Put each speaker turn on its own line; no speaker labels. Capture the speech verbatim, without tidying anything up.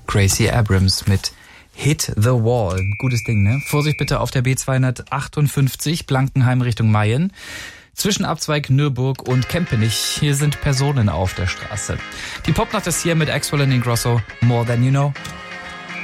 Gracie Abrams mit Hit the Wall. Gutes Ding, ne? Vorsicht bitte auf der B zweihundertachtundfünfzig, Blankenheim Richtung Mayen. Zwischenabzweig Nürburg und Kempenich. Hier sind Personen auf der Straße. Die Popnacht ist hier mit Axwell and Ingrosso. More Than You Know.